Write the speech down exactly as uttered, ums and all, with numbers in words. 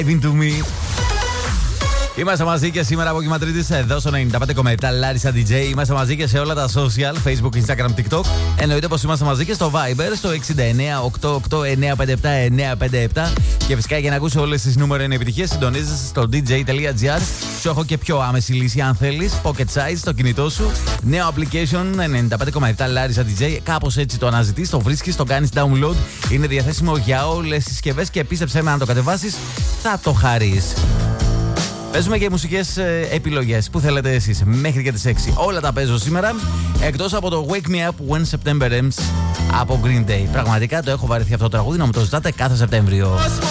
Giving to me. Είμαστε μαζί και σήμερα από Κιματρίτης εδώ στο ενενήντα πέντε κόμμα επτά Λάρισα ντι τζέι. Είμαστε μαζί και σε όλα τα social, Facebook, Instagram, TikTok. Εννοείται πως είμαστε μαζί και στο Viber στο εξήντα εννέα ογδόντα οκτώ εννιακόσια πενήντα επτά εννιακόσια πενήντα επτά. Και φυσικά για να ακούσει όλες τις νούμερο ένα επιτυχίες συντονίζεσαι στο ντι τζέι τελεία τζι άρ. Σου έχω και πιο άμεση λύση αν θέλεις. Pocket size στο κινητό σου. Νέο application ενενήντα πέντε κόμμα επτά Λάρισα ντι τζέι. Κάπως έτσι το αναζητείς, το βρίσκεις, το κάνεις download. Είναι διαθέσιμο για όλες τις συσκευές και πίστεψέ με, αν το κατεβάσεις θα το χαρείς. Παίζουμε και μουσικές ε, επιλογές που θέλετε εσείς μέχρι και τις έξι. Όλα τα παίζω σήμερα, εκτός από το Wake Me Up When September Ends από Green Day. Πραγματικά το έχω βαρεθεί αυτό το τραγούδι να μου το ζητάτε κάθε Σεπτέμβριο.